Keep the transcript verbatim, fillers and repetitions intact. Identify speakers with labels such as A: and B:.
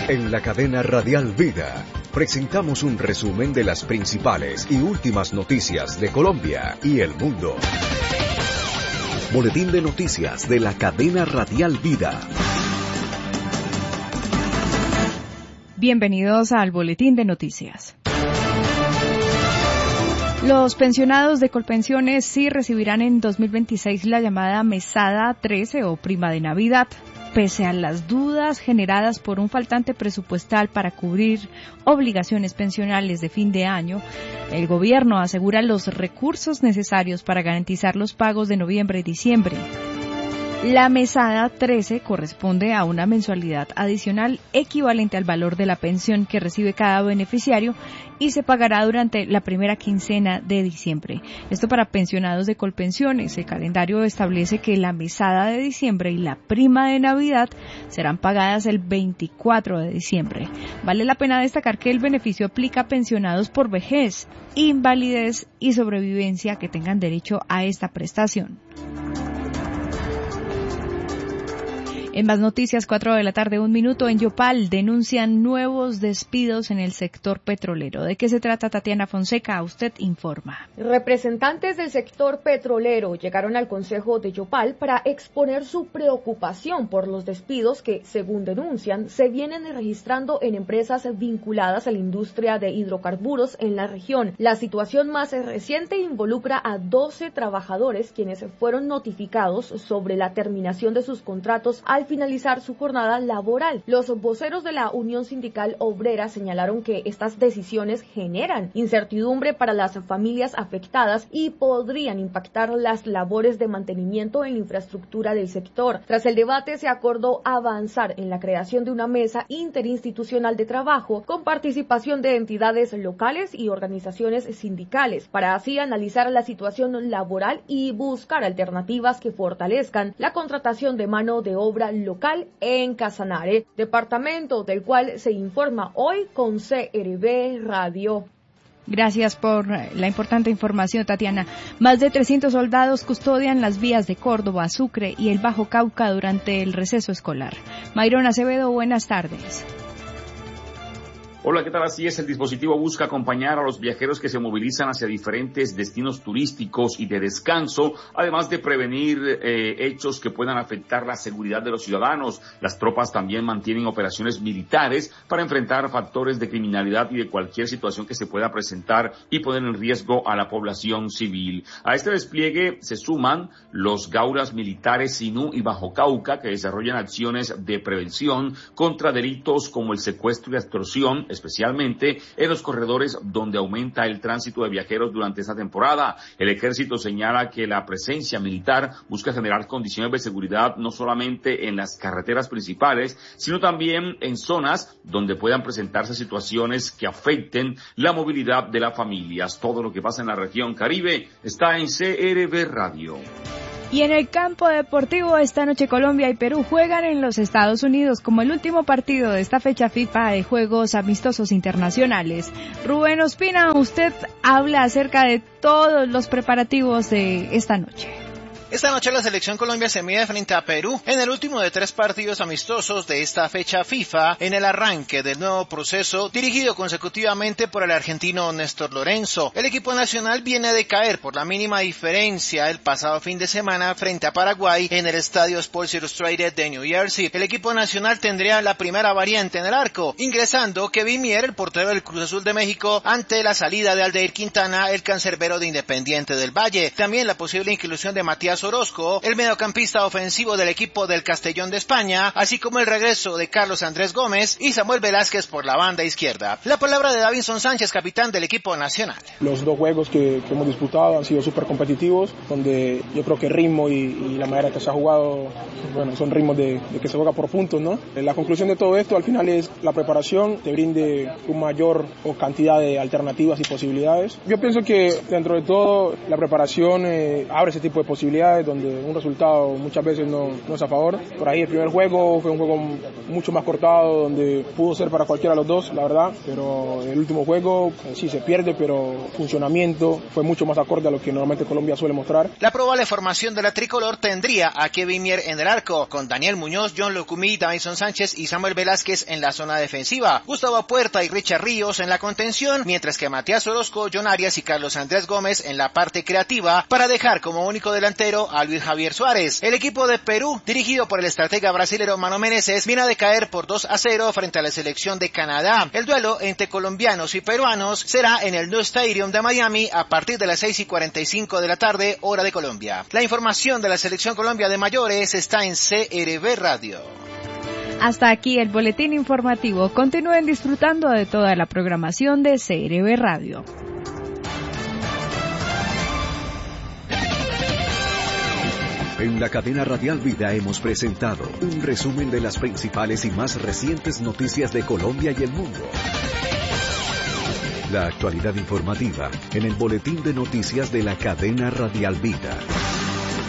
A: En la cadena Radial Vida, presentamos un resumen de las principales y últimas noticias de Colombia y el mundo. Boletín de noticias de la cadena Radial Vida.
B: Bienvenidos al Boletín de Noticias. Los pensionados de Colpensiones sí recibirán en dos mil veintiséis la llamada Mesada trece o Prima de Navidad. Pese a las dudas generadas por un faltante presupuestal para cubrir obligaciones pensionales de fin de año, el gobierno asegura los recursos necesarios para garantizar los pagos de noviembre y diciembre. La mesada trece corresponde a una mensualidad adicional equivalente al valor de la pensión que recibe cada beneficiario y se pagará durante la primera quincena de diciembre. Esto para pensionados de Colpensiones. El calendario establece que la mesada de diciembre y la prima de Navidad serán pagadas el veinticuatro de diciembre. Vale la pena destacar que el beneficio aplica a pensionados por vejez, invalidez y sobrevivencia que tengan derecho a esta prestación. En más noticias, cuatro de la tarde, un minuto, en Yopal denuncian nuevos despidos en el sector petrolero. ¿De qué se trata, Tatiana Fonseca? Usted informa.
C: Representantes del sector petrolero llegaron al Consejo de Yopal para exponer su preocupación por los despidos que, según denuncian, se vienen registrando en empresas vinculadas a la industria de hidrocarburos en la región. La situación más reciente involucra a doce trabajadores quienes fueron notificados sobre la terminación de sus contratos al finalizar su jornada laboral. Los voceros de la Unión Sindical Obrera señalaron que estas decisiones generan incertidumbre para las familias afectadas y podrían impactar las labores de mantenimiento en la infraestructura del sector. Tras el debate se acordó avanzar en la creación de una mesa interinstitucional de trabajo con participación de entidades locales y organizaciones sindicales para así analizar la situación laboral y buscar alternativas que fortalezcan la contratación de mano de obra local en Casanare, departamento del cual se informa hoy con C R B Radio.
B: Gracias por la importante información, Tatiana. Más de trescientos soldados custodian las vías de Córdoba, Sucre y el Bajo Cauca durante el receso escolar. Mayrón Acevedo, buenas tardes.
D: Hola, ¿qué tal? Así es, el dispositivo busca acompañar a los viajeros que se movilizan hacia diferentes destinos turísticos y de descanso, además de prevenir eh, hechos que puedan afectar la seguridad de los ciudadanos. Las tropas también mantienen operaciones militares para enfrentar factores de criminalidad y de cualquier situación que se pueda presentar y poner en riesgo a la población civil. A este despliegue se suman los gauras militares Sinú y Bajo Cauca, que desarrollan acciones de prevención contra delitos como el secuestro y extorsión, especialmente en los corredores donde aumenta el tránsito de viajeros durante esta temporada. El ejército señala que la presencia militar busca generar condiciones de seguridad no solamente en las carreteras principales, sino también en zonas donde puedan presentarse situaciones que afecten la movilidad de las familias. Todo lo que pasa en la región Caribe está en C R B Radio.
B: Y en el campo deportivo, esta noche Colombia y Perú juegan en los Estados Unidos como el último partido de esta fecha FIFA de Juegos Amistosos Internacionales. Rubén Ospina, usted habla acerca de todos los preparativos de esta noche.
E: Esta noche la selección Colombia se mide frente a Perú en el último de tres partidos amistosos de esta fecha FIFA en el arranque del nuevo proceso dirigido consecutivamente por el argentino Néstor Lorenzo. El equipo nacional viene de caer por la mínima diferencia el pasado fin de semana frente a Paraguay en el estadio Sports Illustrated de New Jersey. El equipo nacional tendría la primera variante en el arco, ingresando Kevin Mier, el portero del Cruz Azul de México, ante la salida de Aldair Quintana, el cancerbero de Independiente del Valle. También la posible inclusión de Matías Orozco, el mediocampista ofensivo del equipo del Castellón de España, así como el regreso de Carlos Andrés Gómez y Samuel Velázquez por la banda izquierda. La palabra de Davinson Sánchez, capitán del equipo nacional.
F: Los dos juegos que, que hemos disputado han sido súper competitivos, donde yo creo que el ritmo y, y la manera que se ha jugado, bueno, son ritmos de, de que se juega por puntos, ¿no? La conclusión de todo esto al final es la preparación, te brinde un mayor o cantidad de alternativas y posibilidades. Yo pienso que dentro de todo la preparación eh, abre ese tipo de posibilidades. individualidades, donde un resultado muchas veces no, no es a favor. Por ahí el primer juego fue un juego mucho más cortado, donde pudo ser para cualquiera de los dos, la verdad, pero el último juego eh, sí se pierde, pero funcionamiento fue mucho más acorde a lo que normalmente Colombia suele mostrar.
E: La probable formación de la tricolor tendría a Kevin Mier en el arco, con Daniel Muñoz, John Lucumí, Davinson Sánchez y Samuel Velázquez en la zona defensiva, Gustavo Puerta y Richard Ríos en la contención, mientras que Matías Orozco, John Arias y Carlos Andrés Gómez en la parte creativa, para dejar como único delantero a Luis Javier Suárez. El equipo de Perú, dirigido por el estratega brasilero Mano Menezes, viene a decaer por dos a cero frente a la selección de Canadá. El duelo entre colombianos y peruanos será en el New Stadium de Miami a partir de las seis y cuarenta y cinco de la tarde, hora de Colombia. La información de la Selección Colombia de mayores está en C R B Radio.
B: Hasta aquí el boletín informativo. Continúen disfrutando de toda la programación de C R B Radio.
A: En la cadena Radial Vida hemos presentado un resumen de las principales y más recientes noticias de Colombia y el mundo. La actualidad informativa en el boletín de noticias de la cadena Radial Vida.